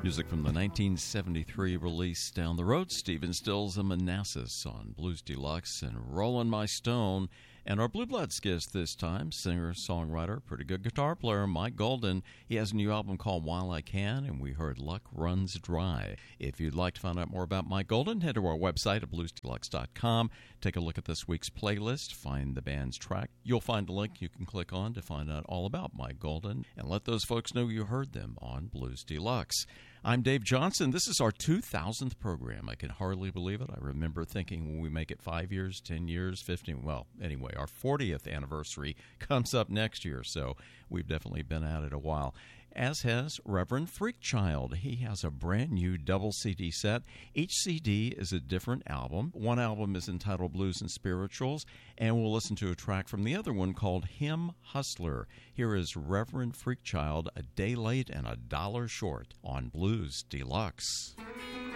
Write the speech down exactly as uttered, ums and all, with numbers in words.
Music from the nineteen seventy-three release Down the Road, Stephen Stills and Manassas on Blues Deluxe, and Rollin' My Stone. And our Blue Bloods guest this time, singer, songwriter, pretty good guitar player, Mike Golden. He has a new album called While I Can, and we heard Luck Runs Dry. If you'd like to find out more about Mike Golden, head to our website at blues deluxe dot com. Take a look at this week's playlist, find the band's track. You'll find a link you can click on to find out all about Mike Golden, and let those folks know you heard them on Blues Deluxe. I'm Dave Johnson. This is our two thousandth program. I can hardly believe it. I remember thinking when we make it five years, ten years, fifteen, well, anyway, our fortieth anniversary comes up next year, so we've definitely been at it a while. As has Reverend Freakchild. He has a brand new double C D set. Each C D is a different album. One album is entitled Blues and Spirituals, and we'll listen to a track from the other one called Hymn Hustler. Here is Reverend Freakchild, A Day Late and a Dollar Short on Blues Deluxe.